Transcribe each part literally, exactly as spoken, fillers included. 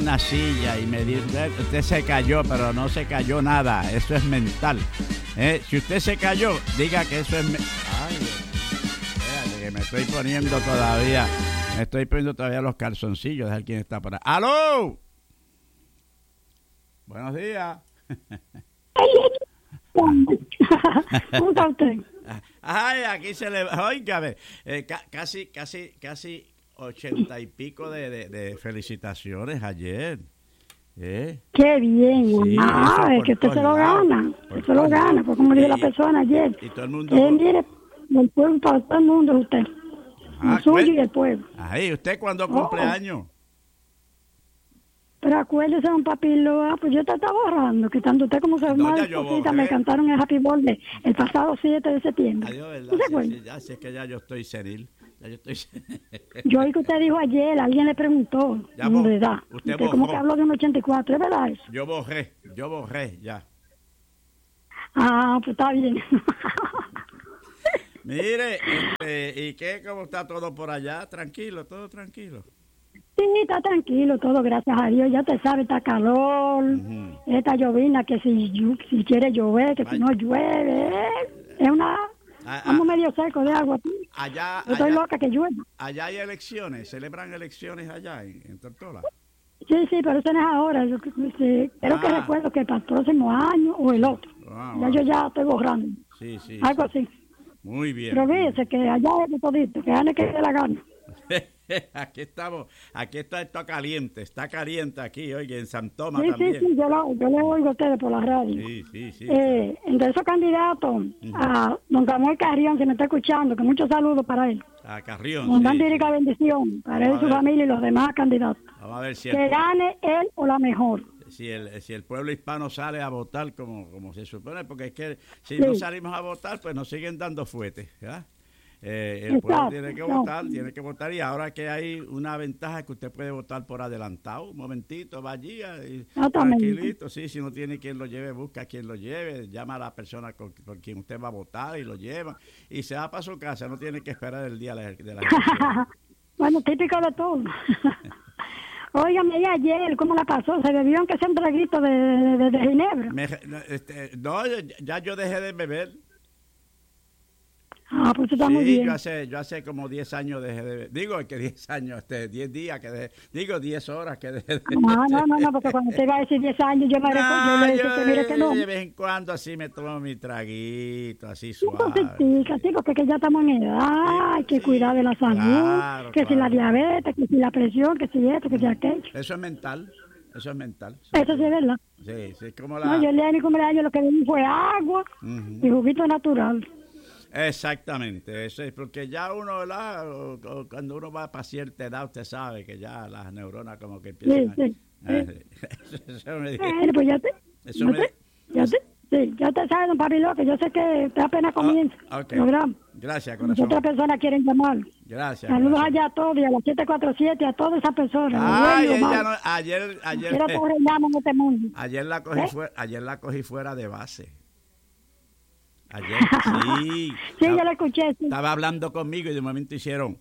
una silla y me dice, usted se cayó, pero no se cayó nada, eso es mental. ¿Eh? Si usted se cayó, diga que eso es... Me- Ay, espérate, que me estoy poniendo todavía, me estoy poniendo todavía los calzoncillos, de quién está por ahí. ¡Aló! Buenos días. ¿Cómo está usted? Ay, aquí se le... Óigame, eh, ca- casi, casi, casi ochenta y pico de, de, de felicitaciones ayer. ¿Eh? Qué bien, Sí, ah, eso es por que usted se lo todos lados, gana, por usted se lo todos gana, lados. pues como dijo Y- la persona ayer. Y todo el mundo... Que mire, el pueblo para todo el mundo es usted, Ah, el suyo cue- y el pueblo. Ay, ¿usted cuándo Oh. cumple años? Pero acuérdese, don Papilo, ah, pues yo te estaba borrando, que tanto usted como su No, hermana ya y yo esposita borré. me cantaron el Happy Birthday el pasado siete de septiembre. Adiós, ¿verdad? ¿No se Sí, acuerda? sí, ya, sí, es que ya yo estoy senil. Ya yo estoy senil. Yo oí que usted dijo ayer, alguien le preguntó, Ya en bo- verdad. usted Usted como bojó. que habló de un ochenta y cuatro, ¿es verdad eso? Yo borré, yo borré, ya. Ah, pues está bien. Mire, este, ¿y qué? ¿Cómo está todo por allá? Tranquilo, todo tranquilo. Sí, está tranquilo todo, gracias a Dios. Ya te sabe, está calor, Ujú. esta llovina que si, llu- si quiere llover, que si Vaya. no llueve. ¿eh? Es una... Ah, Estamos ah, medio seco de agua aquí. allá, Yo estoy allá, loca que llueva. allá hay elecciones, celebran elecciones allá en, en Tortola. Sí, sí, pero eso no es ahora. Yo, que- sí, creo que Ah. recuerdo que para el próximo año o el otro. Ah, Ya wow. yo ya estoy borrando. Sí, sí. Algo sí. así. Muy bien. Pero fíjese que allá es de todito, que gane que dé la gana. Aquí estamos, aquí está esto caliente, está caliente aquí, oye, en San Tomás Sí, sí, también. sí, yo, lo, yo le oigo a ustedes por la radio. Sí, sí, sí. Eh, entre esos candidatos, a don Samuel Carrión, que me está escuchando, que muchos saludos para él. A Carrión, Nos dan sí, sí. directa bendición para él, Vamos a su ver. familia y los demás candidatos. Vamos a ver si Que el, gane él o la mejor. si el, si el pueblo hispano sale a votar como, como se supone, porque es que si Sí. no salimos a votar, pues nos siguen dando fuetes, ¿verdad? Eh, el pueblo Exacto, tiene que exacto. votar, tiene que votar, y ahora que hay una ventaja que usted puede votar por adelantado, un momentito, va allí, y Exactamente. tranquilito, sí, si no tiene quien lo lleve, busca quien lo lleve, llama a la persona con, con quien usted va a votar y lo lleva, y se va para su casa, no tiene que esperar el día de la, de la elección. Bueno, típico de todo. Óigame, y ayer, ¿cómo la pasó? ¿Se bebió aunque sea un traguito de, de, de ginebra? Me- este, no, ya yo dejé de beber. Ah, pues está muy Sí, bien. yo hace, yo hace como diez años dejé de... Digo que diez años, este, diez días que dejé... Digo diez horas que dejé de... No, no, no, no, porque cuando usted iba a decir diez años, yo me recuerdo, yo No, le dije yo que mire que no. de vez en cuando así me tomo mi traguito, así Sí, suave. cositica, sí, porque que ya estamos en edad, hay que Sí, cuidar de la salud, claro, que si la claro. diabetes, que si la presión, que si esto, que si aquello. Eso es mental, eso es mental. Eso sí es verdad. Sí, sí, es como la... No, yo el día de mi cumpleaños lo que bebí fue agua Ujú. y juguito natural. Exactamente, eso es porque ya uno, ¿verdad? O- o cuando uno va para cierta edad, usted sabe que ya las neuronas como que empiezan Sí, sí, a... Eso me dice- Bueno, pues ya te, Eso ya me- te, ya te, sí, ya te sabes, don Papilo, que yo sé que usted apenas comienza Ah, ok. el programa. Gracias, Muchas corazón. otras personas quieren llamar. Gracias. Saludos gracias. allá a todos y a las siete cuatro siete, a todas esas personas. los Ay, buenos y los ella malos. no, ayer, ayer, Quiero todos llaman en este mundo. ayer la cogí ¿Eh? fuera, ayer la cogí fuera de base. Ayer, sí. Sí, Estaba- yo lo escuché. Sí. Estaba hablando conmigo y de momento hicieron.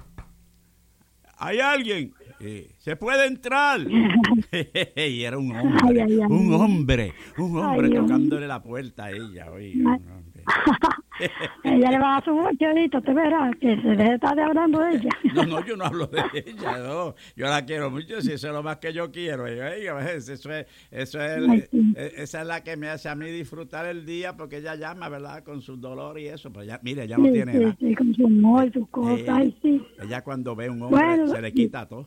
¿Hay alguien? Eh, ¿Se puede entrar? Y era un hombre, Ay, ay, ay. un hombre, un hombre Ay, Dios tocándole la puerta a ella. Oiga, Ay. un hombre. Ella le va a su bochadito, te verás, que se deje de estar hablando de ella. No, no, yo no hablo de ella, no. Yo la quiero mucho, si eso es lo más que yo quiero. Y, oiga, eso es, eso es, Ay, sí. eh, esa es la que me hace a mí disfrutar el día, porque ella llama, ¿verdad? Con su dolor y eso. Pues ya, mire, ella no Sí, tiene sí, nada. sí, con su humor y sus cosas, Eh, ay, sí. Ella cuando ve un hombre Bueno, se le sí. quita todo.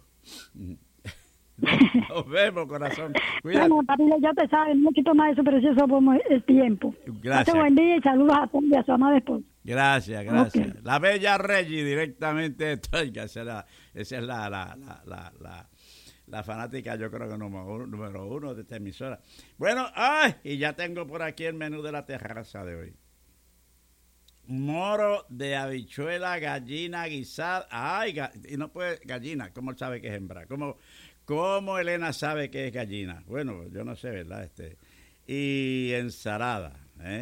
Nos vemos, corazón. Cuídate. Bueno, Papilo, ya te sabes, no quito más de su precioso como el tiempo. Gracias. Pase buen día y saludos a todos y a su amada esposa. Gracias, gracias. Ok. La bella Reggie directamente. Oiga, esa es la, esa es la, la, la, la, la, la fanática, yo creo que número uno, número uno de esta emisora. Bueno, ay, y ya tengo por aquí el menú de la terraza de hoy. Moro de habichuela, gallina guisada. Ay, ga- y no puede, gallina, ¿cómo sabe que es hembra? ¿Cómo, ¿Cómo Elena sabe que es gallina? Bueno, yo no sé, ¿verdad? Este, y ensalada, ¿eh?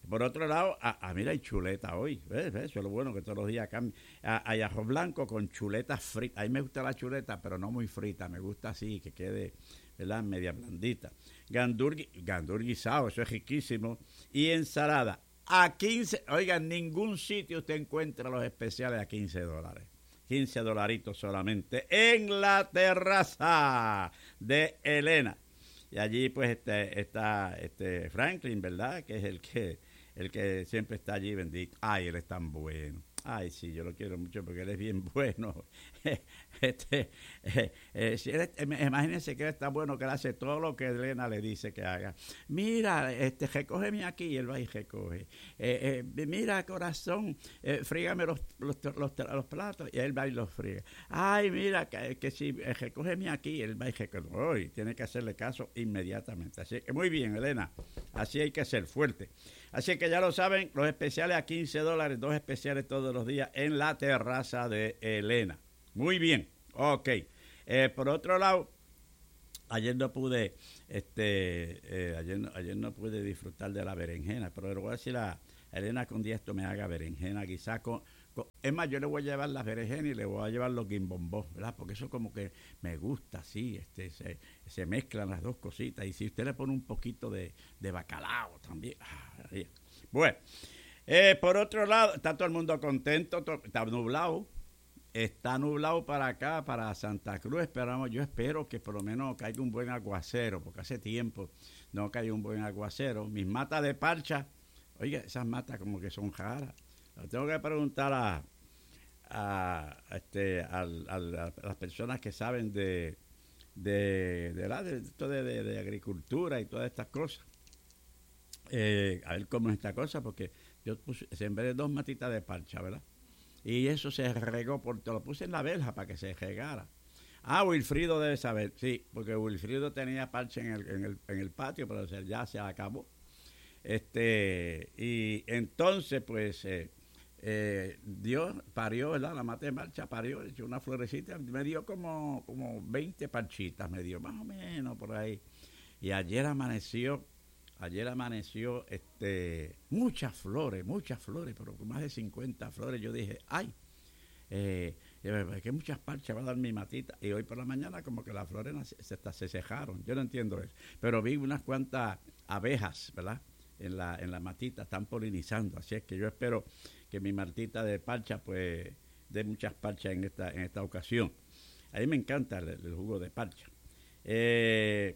Por otro lado, ah, ah, mira, hay chuleta hoy. ¿Ves? ¿Ves? Eso es lo bueno que todos los días cambia. Ah, hay arroz blanco con chuleta frita. A mí me gusta la chuleta, pero no muy frita. Me gusta así, que quede, ¿verdad? Media blandita. Gandur, gandur guisado, eso es riquísimo. Y ensalada. A quince, oigan, ningún sitio usted encuentra los especiales a quince dólares. quince dolaritos solamente en la terraza de Elena. Y allí pues este, está este Franklin, ¿verdad? Que es el que el que siempre está allí, bendito. Ay, él es tan bueno. Ay, sí, yo lo quiero mucho porque él es bien bueno. este, eh, eh, si él, eh, imagínense que él es tan bueno que él hace todo lo que Elena le dice que haga. Mira, este, recógeme aquí, y él va y recoge. Eh, eh, mira, corazón, eh, frígame los, los, los, los platos, y él va y los friega. Ay, mira, que, que si eh, recógeme aquí, él va y recoge. Uy, tiene que hacerle caso inmediatamente. Así que muy bien, Elena. Así hay que ser fuerte. Así que ya lo saben, los especiales a quince dólares, dos especiales todos los días en la terraza de Elena. Muy bien, ok. Eh, por otro lado, ayer no pude, este, eh, ayer, no, ayer no pude disfrutar de la berenjena, pero le voy a decir a Elena que un día esto me haga berenjena, quizás con, con, es más, yo le voy a llevar las berenjenas y le voy a llevar los guimbombos, ¿verdad? Porque eso como que me gusta, sí, este, se, se mezclan las dos cositas, y si usted le pone un poquito de, de bacalao también, ah, bien. Bueno, eh, por otro lado, está todo el mundo contento, to, está nublado, está nublado para acá, para Santa Cruz, esperamos, yo espero que por lo menos caiga un buen aguacero, porque hace tiempo no cae un buen aguacero. Mis matas de parcha, oiga, esas matas como que son raras. Tengo que preguntar a, a, este, a, a, a las personas que saben de de, de, la, de, de, de, de agricultura y todas estas cosas. Eh, a ver cómo es esta cosa, porque yo puse, sembré dos matitas de parcha, ¿verdad? Y eso se regó, por, te lo puse en la verja para que se regara. Ah, Wilfrido debe saber, sí, porque Wilfrido tenía parcha en el, en el, en el patio, pero ya se acabó. Este, y entonces, pues, eh, eh, Dios parió, ¿verdad? La mata de marcha parió, echó una florecita, me dio como, como veinte parchitas, me dio más o menos por ahí. Y ayer amaneció, ayer amaneció este, muchas flores, muchas flores, pero con más de cincuenta flores. Yo dije, ay, eh, que muchas parchas va a dar mi matita. Y hoy por la mañana como que las flores se, se, se cejaron, yo no entiendo eso. Pero vi unas cuantas abejas, ¿verdad? En la, en la matita, están polinizando, así es que yo espero que mi matita de parcha pues dé muchas parchas en esta, en esta ocasión. A mí me encanta el, el jugo de parcha. Eh,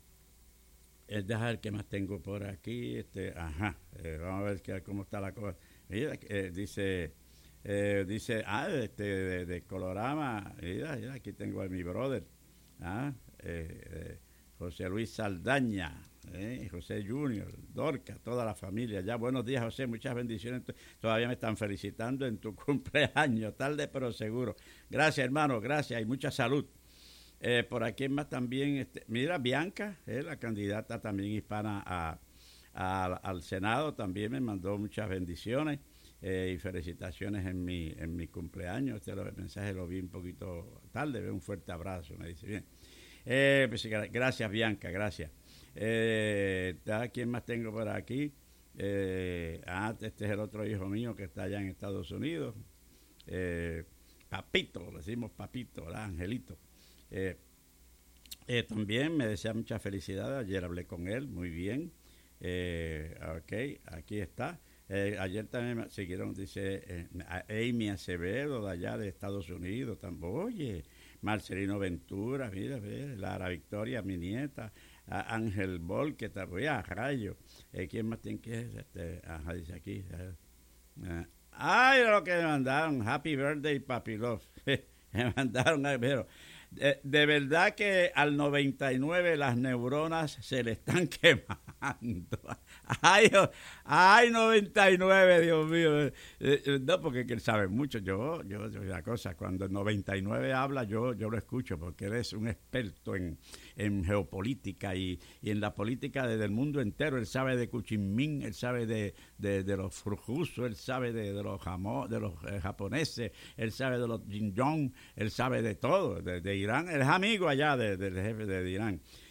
es dejar que más tengo por aquí, este, ajá, eh, vamos a ver que, cómo está la cosa. Mira, eh, dice, eh, dice, ah, este, de, de Colorama, mira, mira, aquí tengo a mi brother, ah, eh, eh, José Luis Saldaña, eh, José Junior, Dorca, toda la familia. Ya, buenos días, José, muchas bendiciones. Todavía me están felicitando en tu cumpleaños, tarde pero seguro. Gracias, hermano, gracias y mucha salud. Eh, por aquí más también, este, mira, Bianca, eh, la candidata también hispana a, a, al Senado, también me mandó muchas bendiciones eh, y felicitaciones en mi, en mi cumpleaños. Este lo, el mensaje lo vi un poquito tarde, un fuerte abrazo, me dice bien. Eh, pues, gracias, Bianca, gracias. Eh, ¿Quién más tengo por aquí? Eh, ah, este es el otro hijo mío que está allá en Estados Unidos. Eh, Papito, le decimos Papito, ¿verdad? Angelito. Eh, eh, también me desea mucha felicidad. Ayer hablé con él, muy bien. Eh, ok, aquí está. Eh, ayer también me siguieron, dice eh, Amy Acevedo, de allá de Estados Unidos. También, oye, Marcelino Ventura, mira, mira, Lara Victoria, mi nieta. A Ángel Bol, que está, voy a rayo. Eh, ¿Quién más tiene que este, ajá, dice aquí? Eh, ay, lo que me mandaron, Happy Birthday, Papi Love. Me mandaron, pero de, de verdad que al noventa y nueve las neuronas se le están quemando. Ay, ay, noventa y nueve, Dios mío. Eh, eh, no, porque él sabe mucho. Yo, yo, yo, la cosa, cuando el noventa y nueve habla, yo, yo lo escucho, porque él es un experto en, en geopolítica y, y en la política desde el mundo entero. Él sabe de Kuchimín, él sabe de, de, de los rusos, él sabe de, de los, jamo, de los eh, japoneses, él sabe de los Kim Jong, él sabe de todo, de, de Irán. Él es amigo allá de, del jefe de Irán.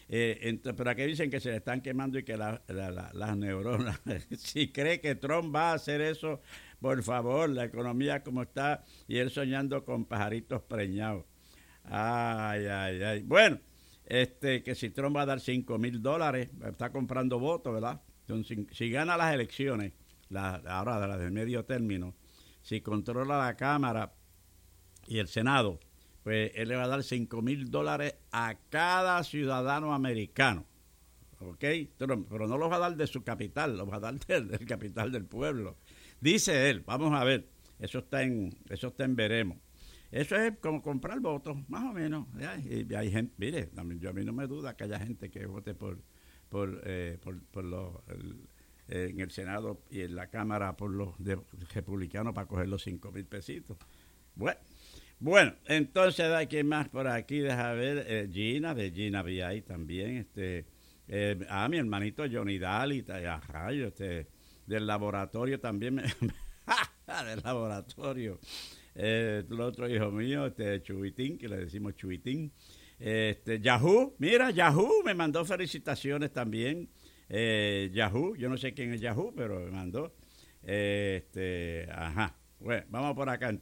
Eh, entonces, pero aquí dicen que se le están quemando y que la, la, la, las neuronas. Si cree que Trump va a hacer eso, por favor, la economía como está y él soñando con pajaritos preñados. Ay, ay, ay. Bueno, este que si Trump va a dar cinco mil dólares, está comprando votos, ¿verdad? Entonces, si, si gana las elecciones, la, ahora de las de medio término, si controla la Cámara y el Senado, pues él le va a dar cinco mil dólares a cada ciudadano americano, ¿ok? Pero, pero no los va a dar de su capital, los va a dar del, del capital del pueblo. Dice él, vamos a ver, eso está en, eso está en veremos. Eso es como comprar votos, más o menos. ¿Ya? Y, y hay gente, mire, yo a mí no me duda que haya gente que vote por, por, eh, por, por los, el, eh, en el Senado y en la Cámara por los de, republicanos para coger los cinco mil pesitos. Bueno. Bueno, entonces hay que más por aquí, deja ver, eh, Gina, de Gina V I también, este, eh, ah, mi hermanito Johnny Daly, ajá, yo, este, del laboratorio también, me, del laboratorio, eh, el otro hijo mío, este, Chubitín, que le decimos Chubitín, este, Yahoo, mira, Yahoo me mandó felicitaciones también, eh, Yahoo, yo no sé quién es Yahoo, pero me mandó, eh, este, ajá, bueno, vamos por acá entonces.